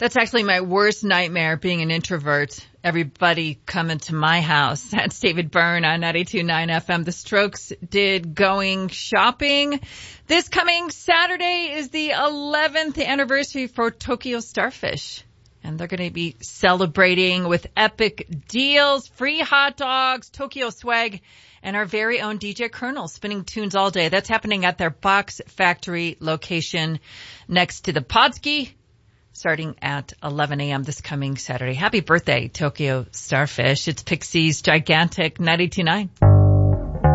That's actually my worst nightmare, being an introvert. Everybody coming to my house. That's David Byrne on 92.9 FM. The Strokes did Going Shopping. This coming Saturday is the 11th anniversary for Tokyo Starfish. And they're going to be celebrating with epic deals, free hot dogs, Tokyo swag, and our very own DJ Colonel spinning tunes all day. That's happening at their Box Factory location next to the Podski, starting at 11 a.m. this coming Saturday. Happy birthday, Tokyo Starfish. It's Pixie's Gigantic 92.9.